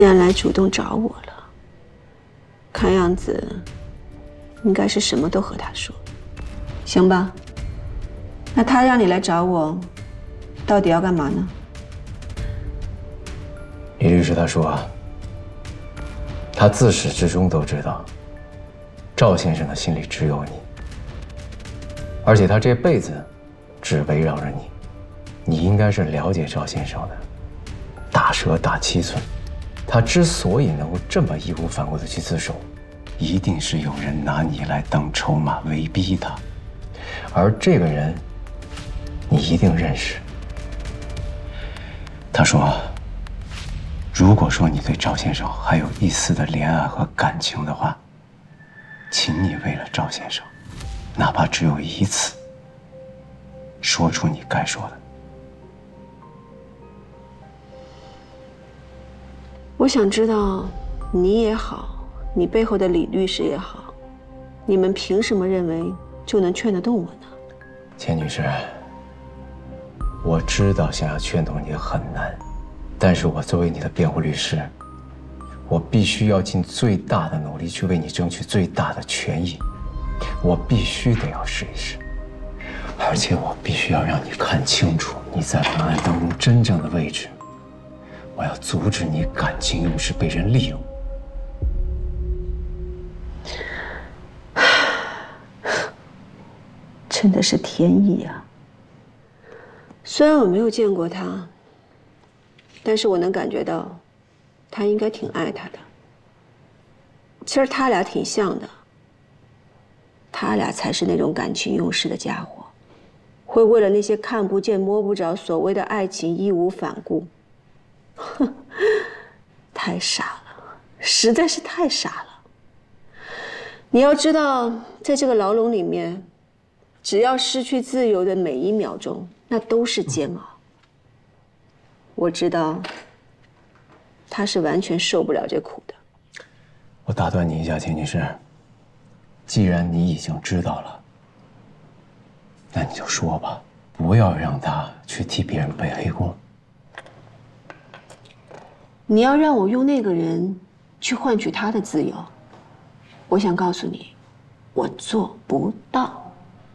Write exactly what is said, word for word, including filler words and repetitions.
既然来主动找我了，看样子应该是什么都和他说，行吧？那他让你来找我，到底要干嘛呢？ 李律师他说，他自始至终都知道，赵先生的心里只有你，而且他这辈子只围绕着你，你应该是了解赵先生的，大蛇打七寸。他之所以能够这么义无反顾地去自首，一定是有人拿你来当筹码威逼他，而这个人，你一定认识。他说，如果说你对赵先生还有一丝的怜爱和感情的话，请你为了赵先生，哪怕只有一次，说出你该说的。 我想知道，你也好，你背后的李律师也好，你们凭什么认为就能劝得动我呢？ 钱女士，我知道想要劝动你很难，但是我作为你的辩护律师，我必须要尽最大的努力去为你争取最大的权益，我必须得要试一试，而且我必须要让你看清楚你在本案当中真正的位置。我要阻止你感情用事被人利用。 真的是天意啊！虽然我没有见过他，但是我能感觉到，他应该挺爱他的。其实他俩挺像的，他俩才是那种感情用事的家伙，会为了那些看不见摸不着所谓的爱情义无反顾。哼，太傻了，实在是太傻了。你要知道，在这个牢笼里面，只要失去自由的每一秒钟，那都是煎熬。我知道，他是完全受不了这苦的。 我打断你一下，钱女士，既然你已经知道了，那你就说吧，不要让他去替别人背黑锅。 你要让我用那个人去换取他的自由，我想告诉你，我做不到。